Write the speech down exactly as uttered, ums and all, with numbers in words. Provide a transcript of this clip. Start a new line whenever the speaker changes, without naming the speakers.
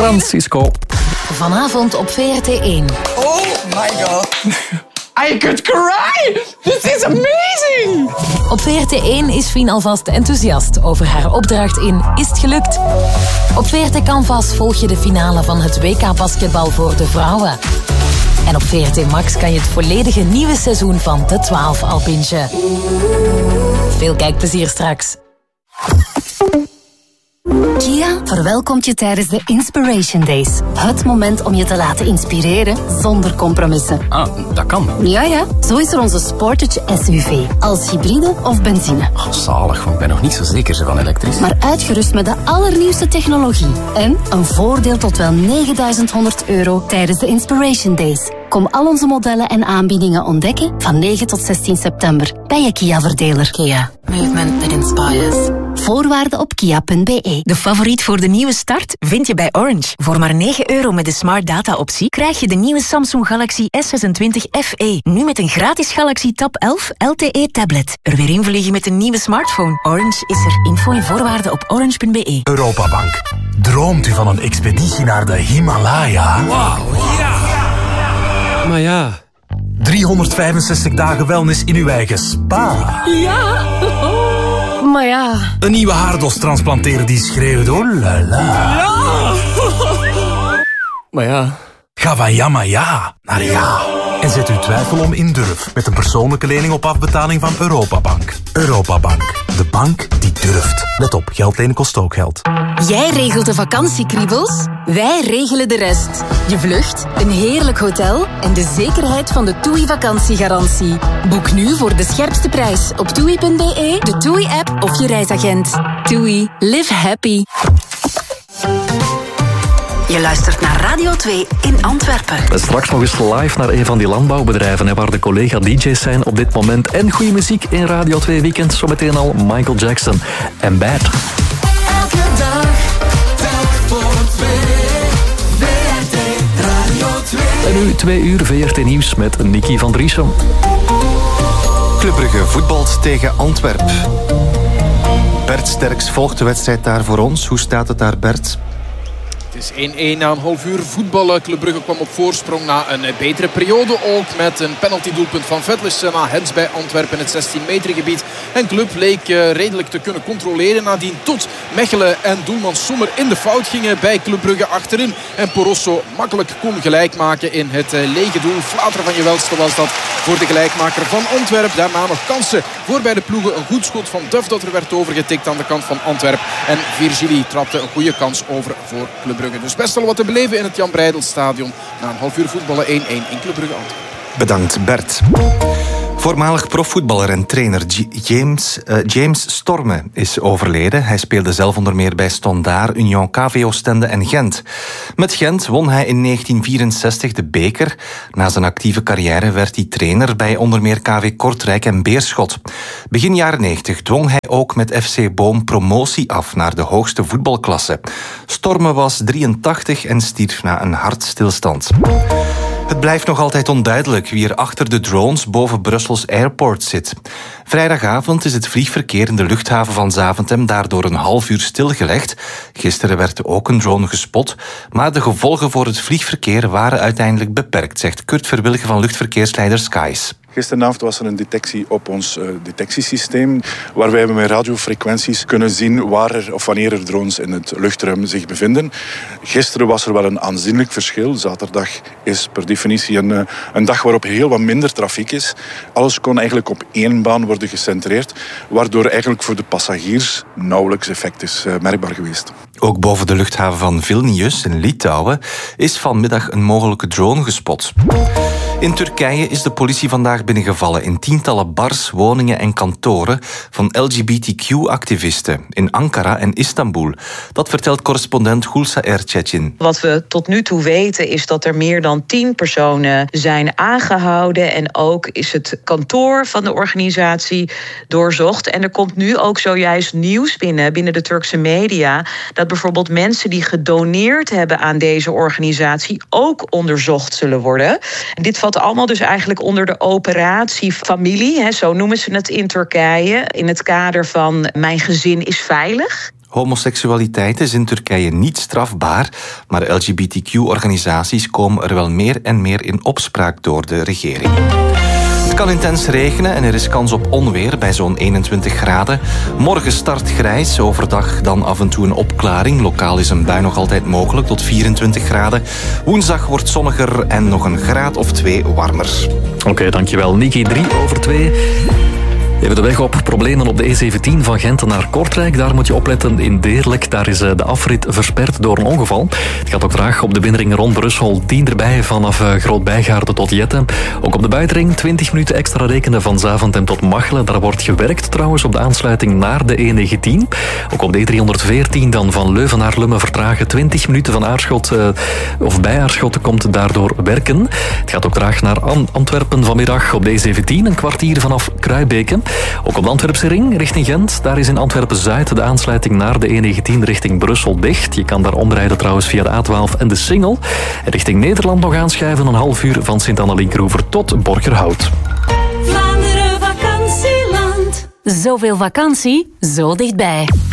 Francisco.
Vanavond op V R T één.
Oh my god. I could cry! This is amazing!
Op V R T één is Fien alvast enthousiast over haar opdracht in Is het gelukt? Op V R T Canvas volg je de finale van het W K basketbal voor de vrouwen. En op V R T Max kan je het volledige nieuwe seizoen van De twaalf al bingen. Veel kijkplezier straks.
Kia verwelkomt je tijdens de Inspiration Days. Het moment om je te laten inspireren zonder compromissen.
Ah, dat kan.
Ja, ja. Zo is er onze Sportage S U V. Als hybride of benzine.
Oh, zalig, want ik ben nog niet zo zeker van elektrisch.
Maar uitgerust met de allernieuwste technologie. En een voordeel tot wel negenduizend honderd euro tijdens de Inspiration Days. Kom al onze modellen en aanbiedingen ontdekken van negen tot zestien september bij je Kia-verdeler.
Kia. Movement that inspires.
Voorwaarden op kia punt b e.
De favoriet voor de nieuwe start vind je bij Orange. Voor maar negen euro met de Smart Data optie krijg je de nieuwe Samsung Galaxy S zesentwintig F E. Nu met een gratis Galaxy Tab elf L T E tablet. Er weer invliegen met een nieuwe smartphone. Orange is er. Info en voorwaarden op orange punt b e.
Europabank. Droomt u van een expeditie naar de Himalaya?
Wauw, ja! Maar ja...
driehonderdvijfenzestig dagen wellness in uw eigen spa.
Ja! Maar ja...
Een nieuwe haardos transplanteren die schreeuwt, oh la la.
Ja! Maar ja...
Ga van ja maar ja naar ja. En zet uw twijfel om in durf met een persoonlijke lening op afbetaling van Europabank. Europabank, de bank die durft. Let op, geld lenen kost ook geld.
Jij regelt de vakantiekriebels, wij regelen de rest. Je vlucht, een heerlijk hotel en de zekerheid van de TUI vakantiegarantie. Boek nu voor de scherpste prijs op toei punt b e, de TUI-app of je reisagent. TUI, live happy.
Je luistert naar Radio twee in Antwerpen.
En straks nog eens live naar een van die landbouwbedrijven hè, waar de collega-D J's zijn op dit moment. En goede muziek in Radio twee Weekend. Zometeen al Michael Jackson en Bad.
Elke dag, telk voor twee. V R T Radio twee.
En nu twee uur V R T Nieuws met Nicky van Driessen.
Club Brugge voetbalt tegen Antwerpen. Bert Sterks volgt de wedstrijd daar voor ons. Hoe staat het daar, Bert?
Het is één-één na een half uur voetballen. Club Brugge kwam op voorsprong na een betere periode ook. Met een penaltydoelpunt van Vetlissen na Hens bij Antwerpen in het zestien meter gebied. En Club leek uh, redelijk te kunnen controleren. Nadien tot Mechelen en doelman Sommer in de fout gingen bij Club Brugge achterin. En Porosso makkelijk kon gelijk maken in het uh, lege doel. Flater van Gewelste was dat voor de gelijkmaker van Antwerpen. Daarna nog kansen voor bij de ploegen. Een goed schot van Duff dat er werd overgetikt aan de kant van Antwerpen. En Virgili trapte een goede kans over voor Club Brugge. Dus best wel wat te beleven in het Jan Breidel-stadion. Na een half uur voetballen één-één in Club Brugge Antwerpen.
Bedankt, Bert. Voormalig profvoetballer en trainer James, uh, James Storme is overleden. Hij speelde zelf onder meer bij Standaard, Union K V Oostende en Gent. Met Gent won hij in negentien vierenzestig de beker. Na zijn actieve carrière werd hij trainer bij onder meer K V Kortrijk en Beerschot. Begin jaren negentig dwong hij ook met F C Boom promotie af naar de hoogste voetbalklasse. Storme was drieëntachtig en stierf na een hartstilstand. Het blijft nog altijd onduidelijk wie er achter de drones boven Brussels Airport zit. Vrijdagavond is het vliegverkeer in de luchthaven van Zaventem daardoor een half uur stilgelegd. Gisteren werd ook een drone gespot, maar de gevolgen voor het vliegverkeer waren uiteindelijk beperkt, zegt Kurt Verwilge van luchtverkeersleider Skies.
Gisteravond was er een detectie op ons uh, detectiesysteem, waar wij met radiofrequenties kunnen zien waar er of wanneer er drones in het luchtruim zich bevinden. Gisteren was er wel een aanzienlijk verschil. Zaterdag is per definitie een, uh, een dag waarop heel wat minder trafiek is. Alles kon eigenlijk op één baan worden gecentreerd, waardoor eigenlijk voor de passagiers nauwelijks effect is uh, merkbaar geweest.
Ook boven de luchthaven van Vilnius in Litouwen is vanmiddag een mogelijke drone gespot. In Turkije is de politie vandaag binnengevallen in tientallen bars, woningen en kantoren van L G B T Q-activisten in Ankara en Istanbul. Dat vertelt correspondent Gulsa Erçetin.
Wat we tot nu toe weten is dat er meer dan tien personen zijn aangehouden en ook is het kantoor van de organisatie doorzocht. En er komt nu ook zojuist nieuws binnen, binnen de Turkse media, dat bijvoorbeeld mensen die gedoneerd hebben aan deze organisatie ook onderzocht zullen worden. En dit valt allemaal dus eigenlijk onder de operatie familie, hè, zo noemen ze het in Turkije, in het kader van mijn gezin is veilig.
Homoseksualiteit is in Turkije niet strafbaar, maar L G B T Q-organisaties komen er wel meer en meer in opspraak door de regering. Het kan intens regenen en er is kans op onweer bij zo'n eenentwintig graden. Morgen start grijs, overdag dan af en toe een opklaring. Lokaal is een bui nog altijd mogelijk tot vierentwintig graden. Woensdag wordt zonniger en nog een graad of twee warmer.
Oké, okay, dankjewel. Niki, drie over twee. Even de weg op. Problemen op de E zeventien van Gent naar Kortrijk. Daar moet je opletten in Deerlijk. Daar is de afrit versperd door een ongeval. Het gaat ook traag op de binnenring rond Brussel. tien erbij vanaf Groot-Bijgaarden tot Jetten. Ook op de buitenring twintig minuten extra rekenen van Zaventem tot Machelen. Daar wordt gewerkt trouwens op de aansluiting naar de E negentien. Ook op de E driehonderdveertien dan van Leuven naar Lummen vertragen. twintig minuten van Aarschot uh, of bij Aarschot komt daardoor werken. Het gaat ook traag naar Antwerpen vanmiddag op de E zeventien. Een kwartier vanaf Kruibeke. Ook op de Antwerpse ring richting Gent. Daar is in Antwerpen-Zuid de aansluiting naar de E negentien richting Brussel dicht. Je kan daar omrijden trouwens via de A twaalf en de Singel. Richting Nederland nog aanschuiven een half uur van Sint-Anneliek-Roever tot Borgerhout.
Vlaanderen vakantieland. Zoveel vakantie, zo dichtbij.